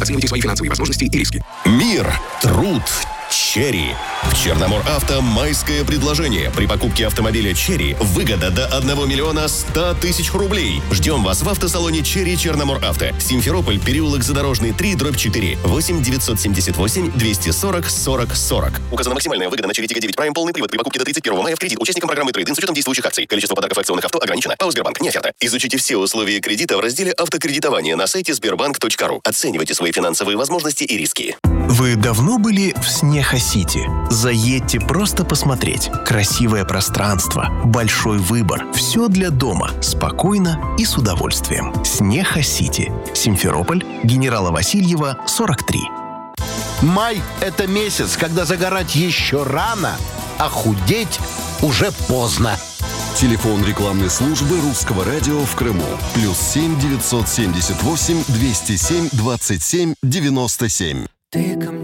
Оценивайте свои финансовые возможности и риски. Мир, труд, Черри. В Черномор Авто майское предложение. При покупке автомобиля Черри выгода до 1 миллиона 100 тысяч рублей. Ждем вас в автосалоне Черри Черномор Авто. Симферополь, переулок Задорожный, 3/4. 8 978 240 40 40. Указана максимальная выгода на Черри Тига 9 Prime полный привод при покупке до 31 мая в кредит участникам программы трейд-ин с учетом действующих акций. Количество подарков акционных авто ограничено. ПАО «Сбербанк». Не оферта. Изучите все условия кредита в разделе «Автокредитование» на сайте sberbank.ru. Оценивайте свои финансовые возможности и риски. Вы давно были в Снеха-Сити? Заедьте просто посмотреть. Красивое пространство, большой выбор. Все для дома. Спокойно и с удовольствием. Снеха-Сити. Симферополь, Генерала Васильева, 43. Май – это месяц, когда загорать еще рано, а худеть уже поздно. Телефон рекламной службы Русского радио в Крыму. +7 978 207 27 97.